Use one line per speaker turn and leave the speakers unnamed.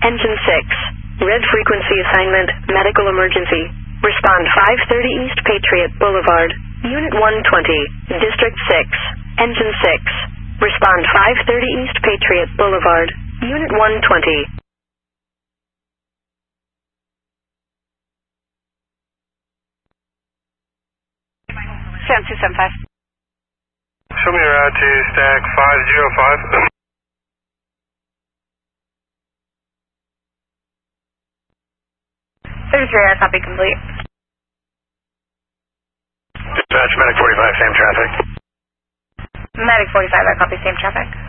Engine 6. Red frequency assignment, medical emergency. Respond 530 East Patriot Boulevard. Unit 120, District 6. Engine 6. Respond 530 East Patriot Boulevard. Unit 120.
Sam 275.
Show me your route to stack 505.
I copy complete.
Dispatch, Medic 45, same traffic.
Medic 45, I copy same traffic.